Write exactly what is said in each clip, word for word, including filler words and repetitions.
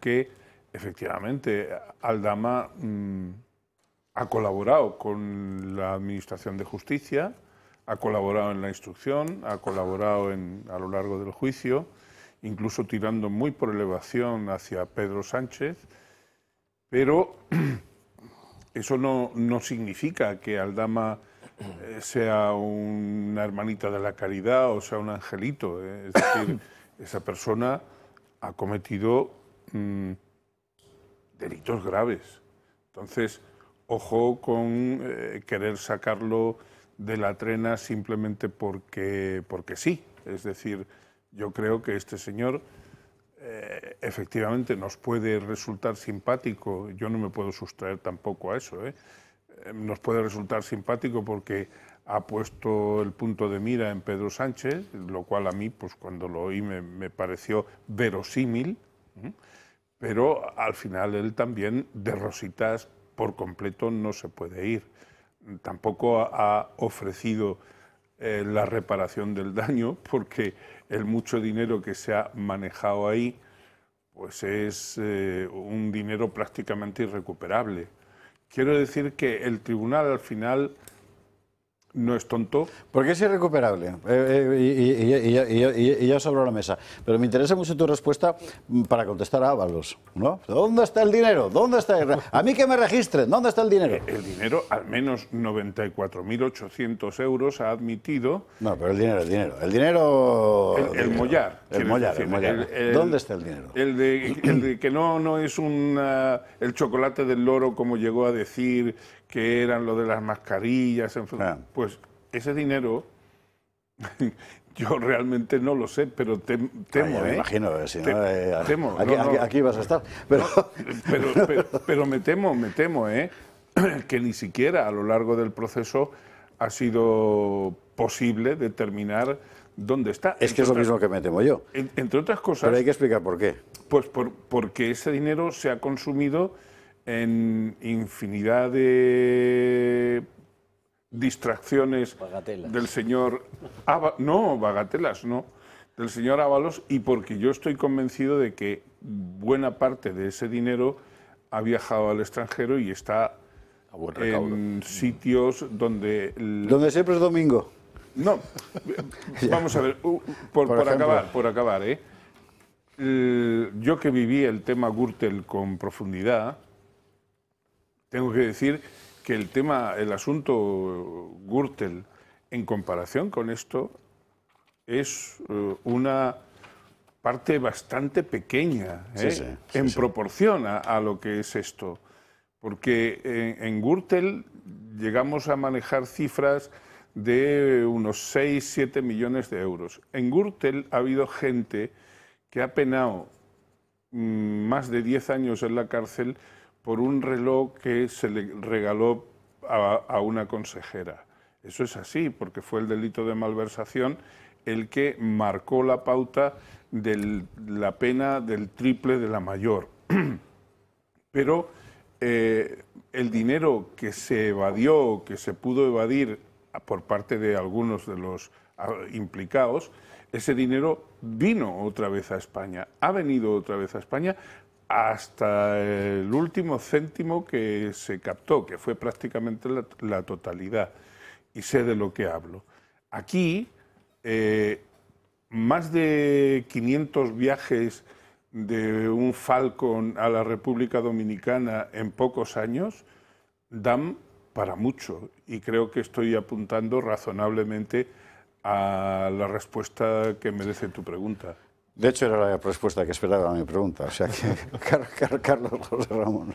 que efectivamente Aldama mmm, ha colaborado con la Administración de Justicia, ha colaborado en la instrucción, ha colaborado en, a lo largo del juicio, incluso tirando muy por elevación hacia Pedro Sánchez, pero eso no, no significa que Aldama eh, sea una hermanita de la caridad o sea un angelito. Eh. Es decir, esa persona ha cometido mmm, delitos graves. Entonces, ojo con eh, querer sacarlo de la trena simplemente porque, porque sí. Es decir, yo creo que este señor eh, efectivamente nos puede resultar simpático, yo no me puedo sustraer tampoco a eso, ¿eh? Eh, nos puede resultar simpático porque ha puesto el punto de mira en Pedro Sánchez, lo cual a mí, pues cuando lo oí me, me pareció verosímil, ¿eh? Pero al final él también de rositas por completo no se puede ir. Tampoco ha ofrecido eh, la reparación del daño, porque el mucho dinero que se ha manejado ahí pues es eh, un dinero prácticamente irrecuperable. Quiero decir que el tribunal al final no es tonto. Porque es irrecuperable, eh, eh, y, y, y, y, y, y ya sobre la mesa. Pero me interesa mucho tu respuesta para contestar a Ábalos, ¿no? ¿Dónde está el dinero? ¿Dónde está el... A mí que me registren, ¿dónde está el dinero? El dinero, al menos noventa y cuatro mil ochocientos euros ha admitido... No, pero el dinero, el dinero, el dinero... El, el mollar. El mollar, decir, el mollar. El, el, ¿Dónde está el dinero? El de, el de que no, no es una, el chocolate del loro, como llegó a decir, que eran lo de las mascarillas, en fin, ah. Pues ese dinero, yo realmente no lo sé, pero tem, temo, ah, me ¿eh? imagino, si Te, no, eh, temo. Aquí, no, no, aquí, aquí vas a estar. Pero... No, pero, pero, pero me temo, me temo, ¿eh? Que ni siquiera a lo largo del proceso ha sido posible determinar dónde está. Es que es lo mismo que me temo yo. En, entre otras cosas... Pero hay que explicar por qué. Pues por, porque ese dinero se ha consumido en infinidad de distracciones bagatelas. del señor... Aba, no, bagatelas, no. Del señor Ábalos, y porque yo estoy convencido de que buena parte de ese dinero ha viajado al extranjero y está en sitios donde... El... Donde siempre es domingo. No, vamos a ver, por, por, por acabar, por acabar, ¿eh? El, yo que viví el tema Gürtel con profundidad, tengo que decir que el tema, el asunto Gürtel, en comparación con esto, es uh, una parte bastante pequeña, ¿eh? sí, sí, sí, en sí. proporción a, a lo que es esto. Porque en, en Gürtel llegamos a manejar cifras de unos seis, siete millones de euros. En Gürtel ha habido gente que ha penado mmm, más de diez años en la cárcel por un reloj que se le regaló a, a una consejera. Eso es así, porque fue el delito de malversación el que marcó la pauta de la pena del triple de la mayor. Pero eh, el dinero que se evadió, que se pudo evadir por parte de algunos de los implicados, ese dinero vino otra vez a España, ha venido otra vez a España hasta el último céntimo que se captó, que fue prácticamente la, la totalidad, y sé de lo que hablo. Aquí, eh, más de quinientos viajes de un Falcon a la República Dominicana en pocos años dan para mucho, y creo que estoy apuntando razonablemente a la respuesta que merece tu pregunta. De hecho, era la respuesta que esperaba a mi pregunta, o sea que Carlos José Ramón.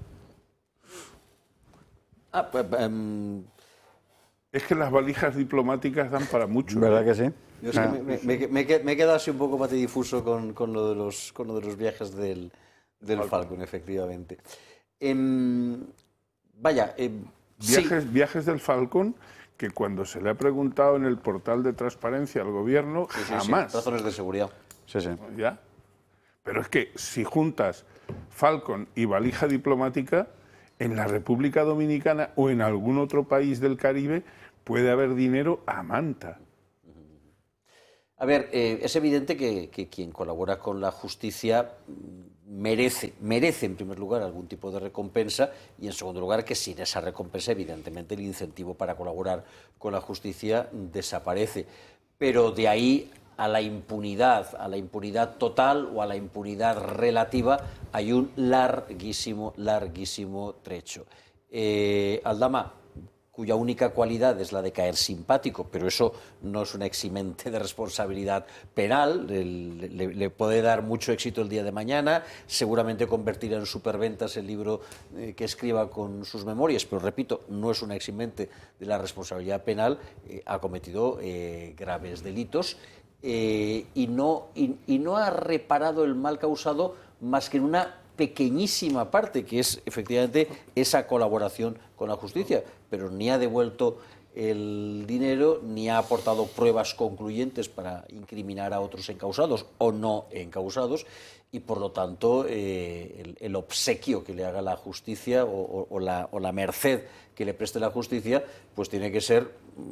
Ah, pues, um... Es que las valijas diplomáticas dan para mucho. ¿Verdad que sí? Yo es que me, me, me, me he quedado así un poco patidifuso con, con, lo, de los, con lo de los viajes del, del Falcon. Falcon, efectivamente. Eh, vaya... Eh, Viajes, sí. viajes del Falcon que cuando se le ha preguntado en el portal de transparencia al gobierno, sí, sí, jamás. Sí, razones de seguridad. Sí, sí. ¿Ya? Pero es que si juntas Falcon y valija diplomática, en la República Dominicana o en algún otro país del Caribe puede haber dinero a manta. A ver, eh, es evidente que, que quien colabora con la justicia merece, merece en primer lugar algún tipo de recompensa y en segundo lugar que sin esa recompensa evidentemente el incentivo para colaborar con la justicia desaparece. Pero de ahí a la impunidad, a la impunidad total o a la impunidad relativa hay un larguísimo, larguísimo trecho. Eh, Aldama, cuya única cualidad es la de caer simpático, pero eso no es un eximente de responsabilidad penal, le, le, le puede dar mucho éxito el día de mañana, seguramente convertirá en superventas el libro eh, que escriba con sus memorias, pero repito, no es un eximente de la responsabilidad penal, eh, ha cometido eh, graves delitos eh, y, no, y, y no ha reparado el mal causado más que en una pequeñísima parte, que es efectivamente esa colaboración con la justicia, pero ni ha devuelto el dinero, ni ha aportado pruebas concluyentes para incriminar a otros encausados o no encausados, y por lo tanto eh, el, el obsequio que le haga la justicia o, o, o, la, o la merced que le preste la justicia, pues tiene que ser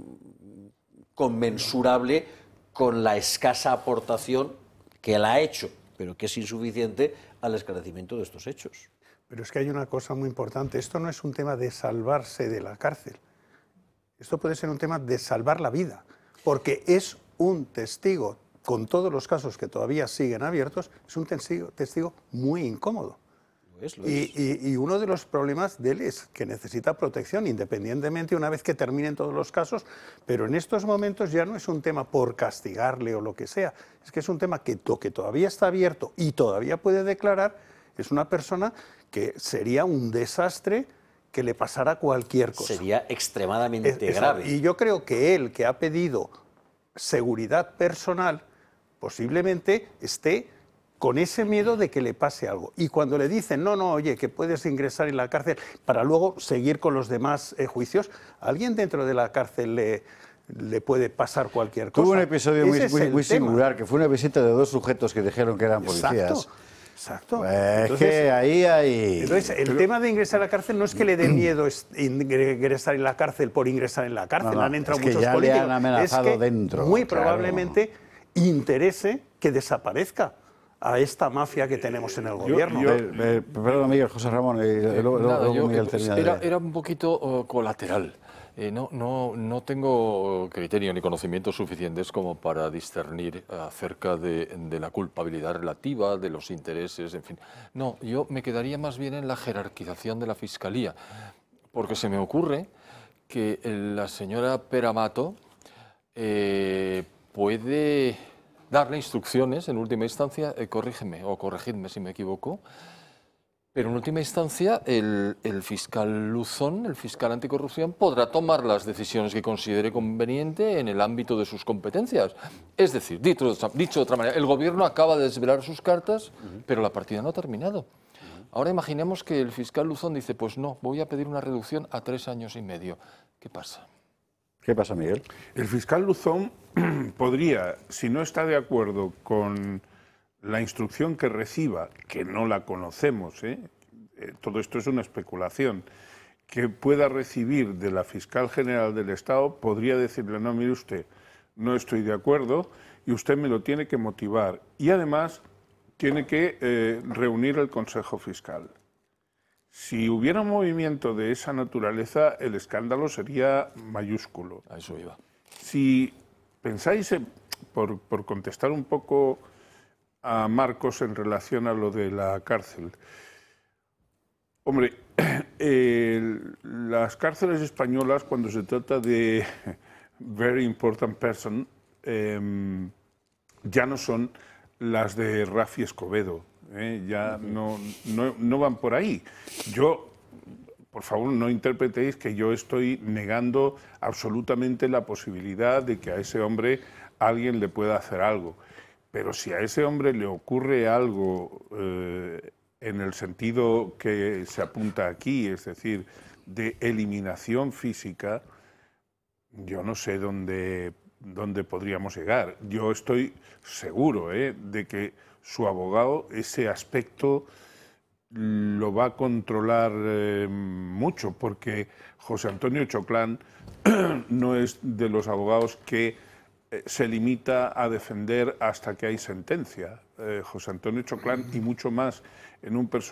conmensurable con la escasa aportación que él ha hecho, pero que es insuficiente al esclarecimiento de estos hechos. Pero es que hay una cosa muy importante. Esto no es un tema de salvarse de la cárcel. Esto puede ser un tema de salvar la vida, porque es un testigo, con todos los casos que todavía siguen abiertos, es un testigo, testigo muy incómodo. Lo es, lo y, es. Y, y uno de los problemas de él es que necesita protección, independientemente una vez que terminen todos los casos, pero en estos momentos ya no es un tema por castigarle o lo que sea, es que es un tema que, que todavía está abierto y todavía puede declarar, es una persona que sería un desastre que le pasara cualquier cosa. Sería extremadamente es, es, grave. Y yo creo que él, que ha pedido seguridad personal, posiblemente esté con ese miedo de que le pase algo. Y cuando le dicen, no, no, oye, que puedes ingresar en la cárcel para luego seguir con los demás eh, juicios, a alguien dentro de la cárcel le, le puede pasar cualquier cosa. Tuvo un episodio muy, muy, muy tema. singular, que fue una visita de dos sujetos que dijeron que eran policías. Exacto. Exacto. Eh, entonces, es que ahí hay... Entonces, el Pero... tema de ingresar a la cárcel no es que le dé miedo ingresar en la cárcel por ingresar en la cárcel. No, no, han entrado es que muchos ya políticos. le han amenazado es que dentro. Muy Claro. probablemente interese que desaparezca a esta mafia que tenemos en el gobierno. Yo, yo, eh, eh, perdón, Miguel, José Ramón, y eh, luego, Nada, luego yo, Miguel pues, termina. era, de... era un poquito uh, colateral. Eh, no, no, no tengo criterio ni conocimientos suficientes como para discernir acerca de, de la culpabilidad relativa, de los intereses, en fin. No, yo me quedaría más bien en la jerarquización de la Fiscalía, porque se me ocurre que la señora Peramato eh, puede darle instrucciones, en última instancia, eh, corrígeme o corregidme si me equivoco, pero en última instancia el, el fiscal Luzón, el fiscal anticorrupción, podrá tomar las decisiones que considere conveniente en el ámbito de sus competencias. Es decir, dicho, dicho de otra manera, el gobierno acaba de desvelar sus cartas, uh-huh. pero la partida no ha terminado. Uh-huh. Ahora imaginemos que el fiscal Luzón dice, pues no, voy a pedir una reducción a tres años y medio. ¿Qué pasa? ¿Qué pasa, Miguel? El fiscal Luzón podría, si no está de acuerdo con la instrucción que reciba, que no la conocemos, ¿eh? Eh, todo esto es una especulación, que pueda recibir de la fiscal general del Estado, podría decirle, no, mire usted, no estoy de acuerdo y usted me lo tiene que motivar. Y además tiene que eh, reunir el Consejo Fiscal. Si hubiera un movimiento de esa naturaleza, el escándalo sería mayúsculo. A eso iba. Si pensáis, en, por, por contestar un poco a Marcos en relación a lo de la cárcel. Hombre, eh, las cárceles españolas, cuando se trata de very important person, eh, ya no son las de Rafi Escobedo, eh, ya no, no, no van por ahí. Yo, por favor, no interpretéis que yo estoy negando absolutamente la posibilidad de que a ese hombre alguien le pueda hacer algo. Pero si a ese hombre le ocurre algo eh, en el sentido que se apunta aquí, es decir, de eliminación física, yo no sé dónde, dónde podríamos llegar. Yo estoy seguro eh, de que su abogado ese aspecto lo va a controlar eh, mucho, porque José Antonio Choclán no es de los abogados que se limita a defender hasta que hay sentencia. Eh, José Antonio Choclán, y mucho más en un personaje